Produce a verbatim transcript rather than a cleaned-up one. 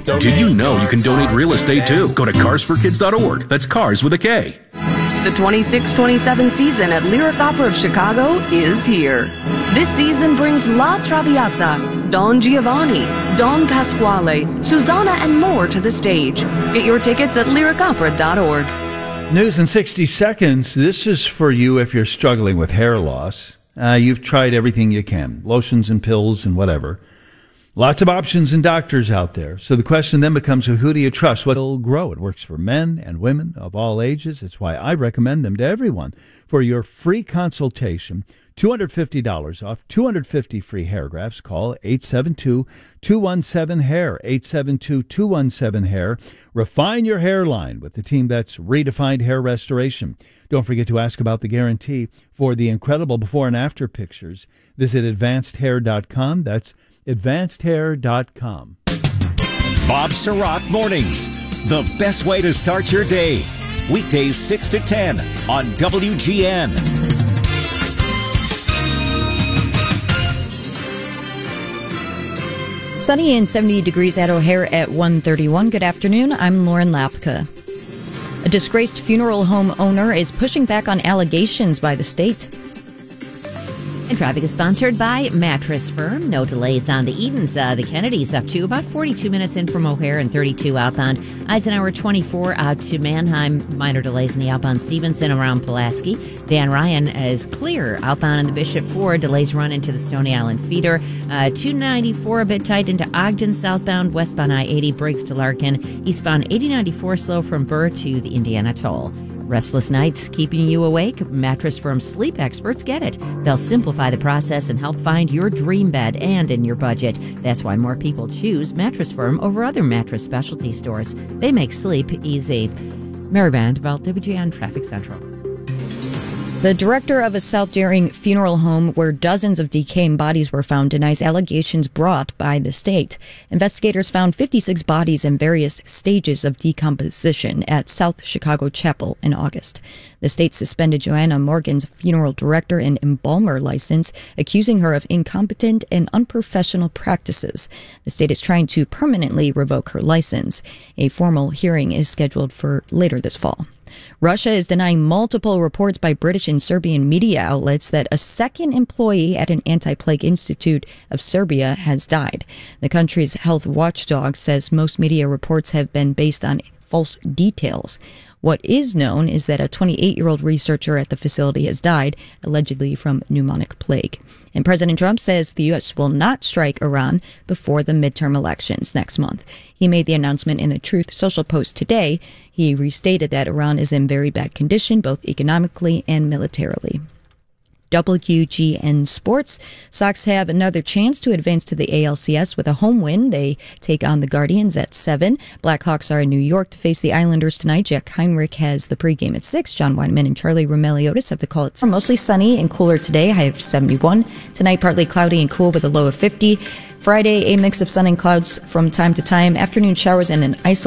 Did you know you can donate real estate too? Go to cars for kids dot org. That's cars with a K. The twenty-six twenty-seven season at Lyric Opera of Chicago is here. This season brings La Traviata, Don Giovanni, Don Pasquale, Susanna, and more to the stage. Get your tickets at lyric opera dot org. News in sixty seconds. This is for you if you're struggling with hair loss. Uh, you've tried everything you can, lotions and pills and whatever. Lots of options and doctors out there. So the question then becomes, who do you trust? What will grow? It works for men and women of all ages. It's why I recommend them to everyone. For your free consultation, two hundred fifty dollars off, two hundred fifty free hair grafts. Call eight seven two, two one seven, hair, eight seven two, two one seven, hair. Refine your hairline with the team that's redefined hair restoration. Don't forget to ask about the guarantee for the incredible before and after pictures. Visit advanced hair dot com. That's advanced hair dot com. Bob Sirott Mornings, the best way to start your day. Weekdays six to ten on W G N. Sunny and seventy degrees at O'Hare at one thirty-one. Good afternoon. I'm Lauren Lapka. A disgraced funeral home owner is pushing back on allegations by the state. And traffic is sponsored by Mattress Firm. No delays on the Edens. Uh, the Kennedys up to about forty-two minutes in from O'Hare and thirty-two outbound. Eisenhower twenty-four out to Mannheim. Minor delays in the outbound Stevenson around Pulaski. Dan Ryan is clear outbound in the Bishop four. Delays run into the Stony Island feeder. Uh, two ninety-four a bit tight into Ogden southbound. Westbound I eighty Briggs to Larkin. Eastbound eighty ninety-four slow from Burr to the Indiana Toll. Restless nights keeping you awake? Mattress Firm sleep experts get it. They'll simplify the process and help find your dream bed and in your budget. That's why more people choose Mattress Firm over other mattress specialty stores. They make sleep easy. Mary Vanderbilt, W G N Traffic Central. The director of a South Daring funeral home where dozens of decaying bodies were found denies allegations brought by the state. Investigators found fifty-six bodies in various stages of decomposition at South Chicago Chapel in August. The state suspended Joanna Morgan's funeral director and embalmer license, accusing her of incompetent and unprofessional practices. The state is trying to permanently revoke her license. A formal hearing is scheduled for later this fall. Russia is denying multiple reports by British and Serbian media outlets that a second employee at an anti-plague institute of Serbia has died. The country's health watchdog says most media reports have been based on false details. What is known is that a twenty-eight-year-old researcher at the facility has died, allegedly from pneumonic plague. And President Trump says the U S will not strike Iran before the midterm elections next month. He made the announcement in a Truth Social post today. He restated that Iran is in very bad condition, both economically and militarily. W G N Sports. Sox have another chance to advance to the A L C S with a home win. They take on the Guardians at seven. Blackhawks are in New York to face the Islanders tonight. Jack Heinrich has the pregame at six. John Weinman and Charlie Romeliotis have the call at seven. Mostly sunny and cooler today. High of seventy-one. Tonight, partly cloudy and cool with a low of fifty. Friday, a mix of sun and clouds from time to time. Afternoon showers and an isolated